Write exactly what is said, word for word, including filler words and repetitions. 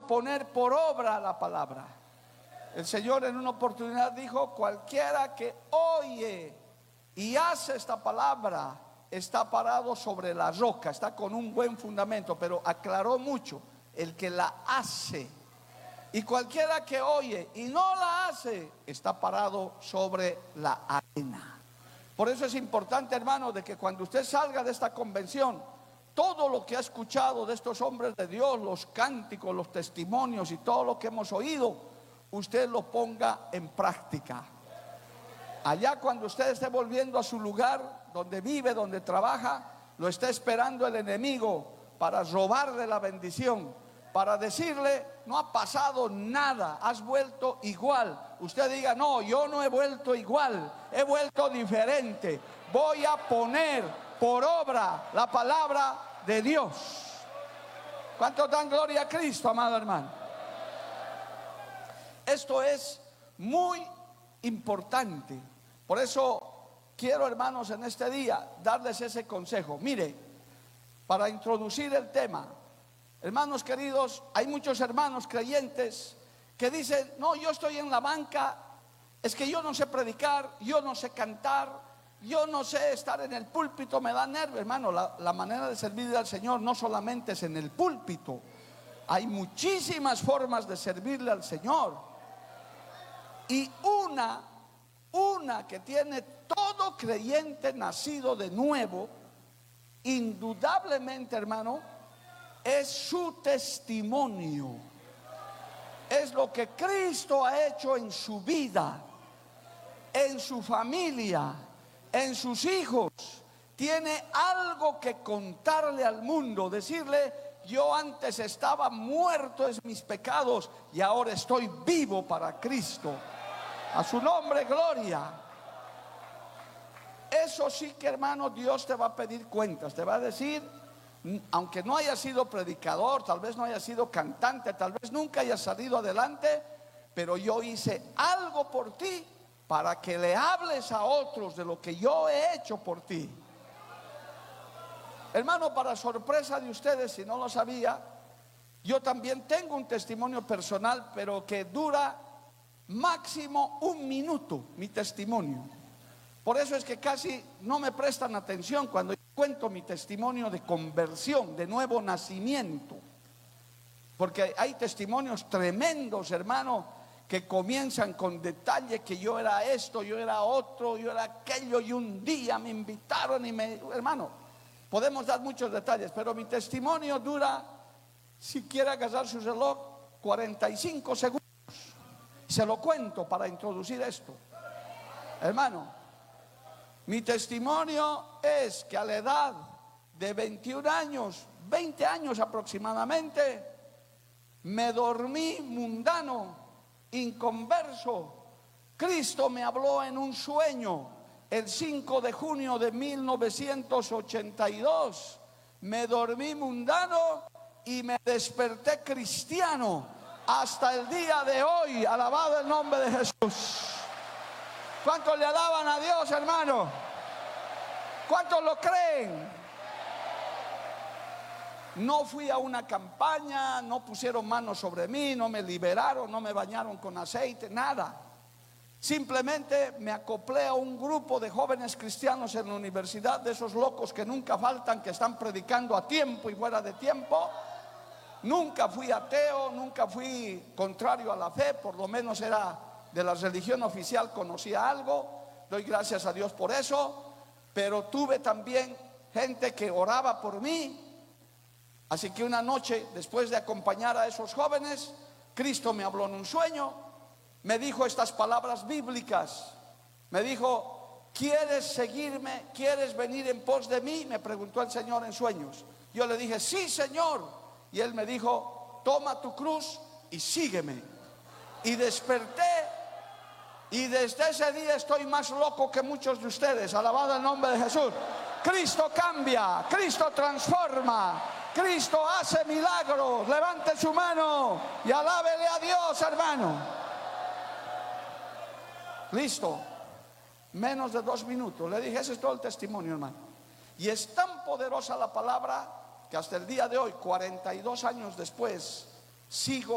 poner por obra la palabra. El Señor en una oportunidad dijo: cualquiera que oye y hace esta palabra está parado sobre la roca, está con un buen fundamento. Pero aclaró mucho: el que la hace. Y cualquiera que oye y no la hace está parado sobre la arena. Por eso es importante, hermano, de que cuando usted salga de esta convención, todo lo que ha escuchado de estos hombres de Dios, los cánticos, los testimonios y todo lo que hemos oído, usted lo ponga en práctica. Allá cuando usted esté volviendo a su lugar donde vive, donde trabaja, lo está esperando el enemigo para robarle la bendición, para decirle: no ha pasado nada, has vuelto igual. Usted diga: no, yo no he vuelto igual, he vuelto diferente. Voy a poner por obra la palabra de Dios. ¿Cuántos dan gloria a Cristo, amado hermano? Esto es muy importante. Por eso quiero, hermanos, en este día darles ese consejo. Mire, para introducir el tema, hermanos queridos, hay muchos hermanos creyentes que dicen: no, yo estoy en la banca, es que yo no sé predicar, yo no sé cantar, yo no sé estar en el púlpito, me da nervio. Hermano, la, la manera de servirle al Señor no solamente es en el púlpito, hay muchísimas formas de servirle al Señor. Y una, una que tiene todo creyente nacido de nuevo, indudablemente, hermano, es su testimonio. Es lo que Cristo ha hecho en su vida, en su familia, en sus hijos. Tiene algo que contarle al mundo, decirle: yo antes estaba muerto en mis pecados y ahora estoy vivo para Cristo. A su nombre, gloria. Eso sí que, hermano, Dios te va a pedir cuentas. Te va a decir: aunque no haya sido predicador, tal vez no haya sido cantante, tal vez nunca haya salido adelante, pero yo hice algo por ti para que le hables a otros de lo que yo he hecho por ti. Hermano, para sorpresa de ustedes, si no lo sabía, yo también tengo un testimonio personal, pero que dura máximo un minuto, mi testimonio. Por eso es que casi no me prestan atención cuando yo cuento mi testimonio de conversión, de nuevo nacimiento. Porque hay testimonios tremendos, hermano, que comienzan con detalle: que yo era esto, yo era otro, yo era aquello, y un día me invitaron y me... Hermano, podemos dar muchos detalles, pero mi testimonio dura, si quiere agarrar su reloj, cuarenta y cinco segundos. Se lo cuento para introducir esto. Hermano, mi testimonio es que a la edad de veintiún años, veinte años aproximadamente, me dormí mundano, inconverso. Cristo me habló en un sueño el cinco de junio de mil novecientos ochenta y dos. Me dormí mundano y me desperté cristiano hasta el día de hoy. Alabado el nombre de Jesús. ¿Cuántos le alaban a Dios, hermano? ¿Cuántos lo creen? No fui a una campaña, no pusieron manos sobre mí, no me liberaron, no me bañaron con aceite, nada. Simplemente me acoplé a un grupo de jóvenes cristianos en la universidad, de esos locos que nunca faltan, que están predicando a tiempo y fuera de tiempo. Nunca fui ateo, nunca fui contrario a la fe, por lo menos era de la religión oficial, conocía algo. Doy gracias a Dios por eso. Pero tuve también gente que oraba por mí. Así que una noche, después de acompañar a esos jóvenes, Cristo me habló en un sueño. Me dijo estas palabras bíblicas. Me dijo: ¿quieres seguirme? ¿Quieres venir en pos de mí? Me preguntó el Señor en sueños. Yo le dije: sí, Señor. Y Él me dijo: toma tu cruz y sígueme. Y desperté, y desde ese día estoy más loco que muchos de ustedes. Alabado el nombre de Jesús. Cristo cambia, Cristo transforma, Cristo hace milagros. Levante su mano y alábele a Dios, hermano. Listo. Menos de dos minutos. Le dije: ese es todo el testimonio, hermano. Y es tan poderosa la palabra que hasta el día de hoy, cuarenta y dos años después, sigo